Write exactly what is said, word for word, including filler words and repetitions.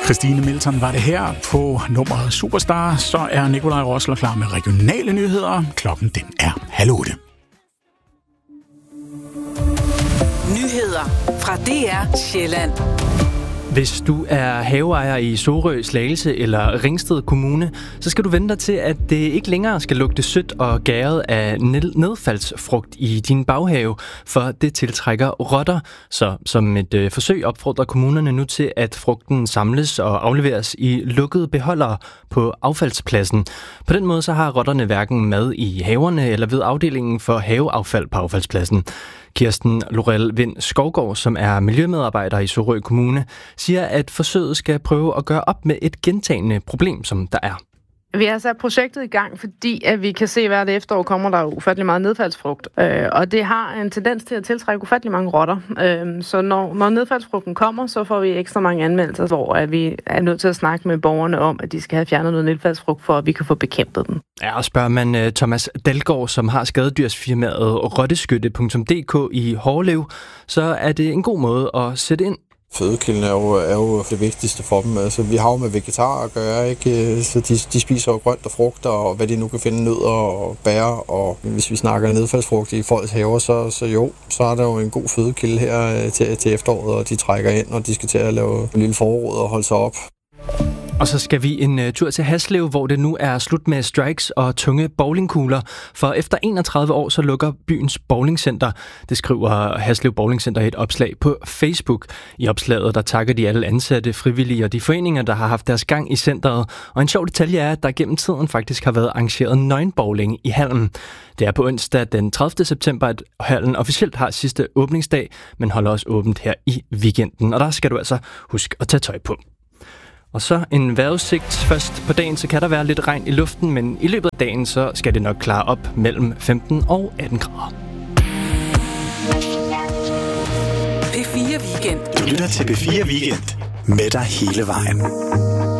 Christine Milton var det her på nummeret Superstar. Så er Nikolaj Rosler klar med regionale nyheder. Klokken den er halv otte. Nyheder fra D R Sjælland. Hvis du er haveejer i Sorø, Slagelse eller Ringsted Kommune, så skal du vente dig til, at det ikke længere skal lugte sødt og gæret af nedfaldsfrugt i din baghave, for det tiltrækker rotter. Så som et øh, forsøg opfordrer kommunerne nu til, at frugten samles og afleveres i lukkede beholdere på affaldspladsen. På den måde så har rotterne hverken mad i haverne eller ved afdelingen for haveaffald på affaldspladsen. Kirsten Lorel Vind Skovgaard, som er miljømedarbejder i Sorø Kommune, siger, at forsøget skal prøve at gøre op med et gentagende problem, som der er. Vi har sat projektet i gang, fordi at vi kan se, at hvert efterår kommer der ufattelig meget nedfaldsfrugt. Øh, og det har en tendens til at tiltrække ufattelig mange rotter. Øh, så når, når nedfaldsfrugten kommer, så får vi ekstra mange anmeldelser, hvor at vi er nødt til at snakke med borgerne om, at de skal have fjernet noget nedfaldsfrugt, for at vi kan få bekæmpet dem. Ja, og spørger man Thomas Dalgaard, som har skadedyrsfirmaet rotteskytte punktum d k i Hårlev, så er det en god måde at sætte ind. Fødekilden er jo, er jo det vigtigste for dem. Altså, vi har jo med vegetarer at gøre, ikke? Så de, de spiser jo grønt og frugter, og hvad de nu kan finde, nødder og bær. Og hvis vi snakker nedfaldsfrugt i folks haver, så, så jo, så er der jo en god fødekilde her til, til efteråret, og de trækker ind, og de skal til at lave en lille forråd og holde sig op. Og så skal vi en uh, tur til Haslev, hvor det nu er slut med strikes og tunge bowlingkugler. For efter enogtredive år, så lukker byens bowlingcenter. Det skriver Haslev Bowlingcenter i et opslag på Facebook. I opslaget, der takker de alle ansatte, frivillige og de foreninger, der har haft deres gang i centret. Og en sjov detalje er, at der gennem tiden faktisk har været arrangeret nøgenbowling i hallen. Det er på onsdag den tredivte september, at hallen officielt har sidste åbningsdag, men holder også åbent her i weekenden. Og der skal du altså huske at tage tøj på. Og så en vejrudsigt. Først på dagen, så kan der være lidt regn i luften, men i løbet af dagen, så skal det nok klare op mellem femten og atten grader. P fire Weekend. Du lytter til P fire Weekend med dig hele vejen.